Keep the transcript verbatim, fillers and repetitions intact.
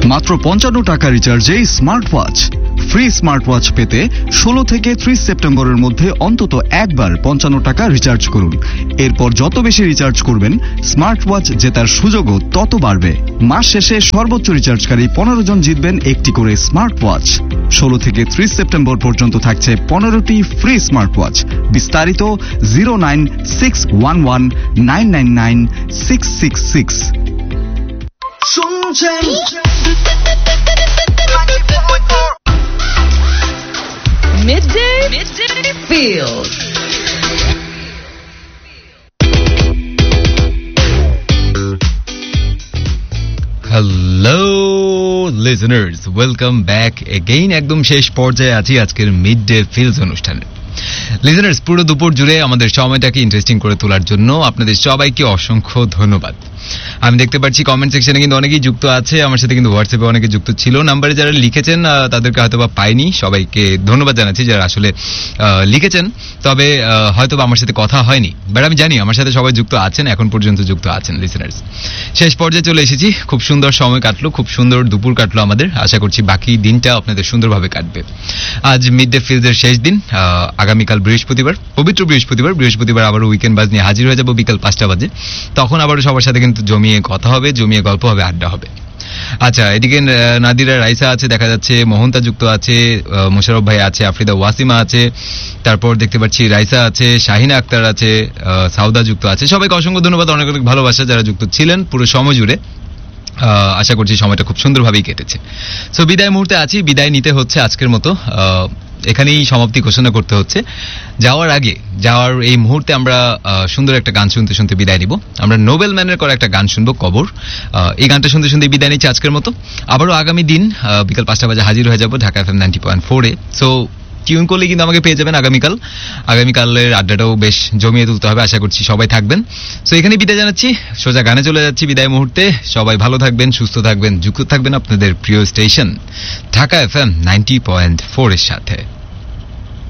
মাত্র পঞ্চান্ন টাকা রিচার্জে smart watch. Free smart watch পেতে ষোলো থেকে ত্রিশ সেপ্টেম্বরের মধ্যে অন্তত একবার পঞ্চান্ন টাকা রিচার্জ করুন। এরপর যত বেশি রিচার্জ করবেন স্মার্ট ওয়াচ জেতার সুযোগও তত বাড়বে। মাস শেষে সর্বোচ্চ রিচার্জকারী পনেরো জন জিতবেন একটি করে স্মার্ট ওয়াচ। ষোলো থেকে ত্রিশ সেপ্টেম্বর পর্যন্ত থাকছে পনেরোটি ফ্রি স্মার্ট ওয়াচ। বিস্তারিত zero nine six one one nine nine nine six six six. শুনছেন Midday, Midday Feels. Hello listeners, welcome back again. একদম শেষ পর্যায়ে আছি আজকের মিড ডে ফিলস অনুষ্ঠানে। লিসেনার্স, পুরো দুপুর জুড়ে আমাদের সময়টাকে ইন্টারেস্টিং করে তোলার জন্য আপনাদের সবাইকে অসংখ্য ধন্যবাদ। আমি দেখতে পাচ্ছি কমেন্ট সেকশনে কিন্তু অনেকেই যুক্ত আছে আমার সাথে, কিন্তু হোয়াটসঅ্যাপে অনেকে যুক্ত ছিল। নাম্বারে যারা লিখেছেন তাদেরকে হয়তো বা পাইনি, সবাইকে ধন্যবাদ জানাচ্ছি যারা আসলে লিখেছেন, তবে হয়তো বা আমার সাথে কথা হয়নি। বাট আমি জানি আমার সাথে সবাই যুক্ত আছেন, এখন পর্যন্ত যুক্ত আছেন লিসেনার্স। শেষ পর্যায়ে চলে এসেছি, খুব সুন্দর সময় কাটলো, খুব সুন্দর দুপুর কাটলো আমাদের। আশা করছি বাকি দিনটা আপনাদের সুন্দরভাবে কাটবে। আজ মিড ডে ফিলসের শেষ দিন, আগামীকাল বৃহস্পতিবার, পবিত্র বৃহস্পতিবার। বৃহস্পতিবার আবারও উইকেন্ড বাজ নিয়ে হাজির হয়ে যাবো বিকাল পাঁচটা বাজে। তখন আবারও সবার সাথে কিন্তু জমিয়ে কথা হবে, জমিয়ে গল্প হবে, আড্ডা হবে। আচ্ছা, এদিকে নাদিরা রাইসা আছে, দেখা যাচ্ছে মোহনতা যুক্ত আছে, মোশারফ ভাই আছে, আফরিদা ওয়াসিমা আছে, তারপর দেখতে পাচ্ছি রাইসা আছে, শাহিনা আক্তার আছে, সাউদা যুক্ত আছে। সবাইকে অসংখ্য ধন্যবাদ, অনেক অনেক ভালোবাসা যারা যুক্ত ছিলেন পুরো সময় জুড়ে। আশা করছি সময়টা খুব সুন্দরভাবেই কেটেছে। সো বিদায় মুহূর্তে আছি, বিদায় নিতে হচ্ছে আজকের মতো, এখানেই সমাপ্তি ঘোষণা করতে হচ্ছে। যাওয়ার আগে, যাওয়ার এই মুহূর্তে আমরা সুন্দর একটা গান শুনতে শুনতে বিদায় নিব। আমরা নোবেল ম্যানের করা একটা গান শুনবো, কবর। এই গানটা শুনতে শুনতে বিদায় নিচ্ছি আজকের মতো। আবারও আগামী দিন বিকাল পাঁচটা বাজে হাজির হয়ে যাবো Dhaka F M ninety point ফোরে। সো টিউন করলে কিন্তু আমাকে পেয়ে যাবেন আগামীকাল। আগামীকালের আড্ডাটাও বেশ জমিয়ে তুলতে হবে, আশা করছি সবাই থাকবেন। সো এখানে বিদায় জানাচ্ছি, সোজা গানে চলে যাচ্ছি বিদায় মুহূর্তে। সবাই ভালো থাকবেন, সুস্থ থাকবেন, যুক্ত থাকবেন আপনাদের প্রিয় station Dhaka F M ninety point four এর সাথে।